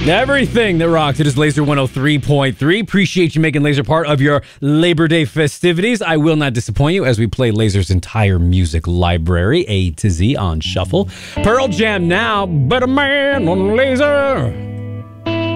Everything that rocks. It is Laser 103.3. Appreciate you making Laser part of your Labor Day festivities. I will not disappoint you as we play Laser's entire music library, A to Z on shuffle. Pearl Jam now, but a man on Laser.